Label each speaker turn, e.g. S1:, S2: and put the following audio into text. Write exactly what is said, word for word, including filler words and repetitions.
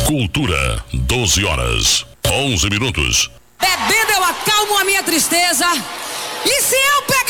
S1: Cultura, doze horas, onze minutos.
S2: Bebendo eu acalmo a minha tristeza. E se eu pegar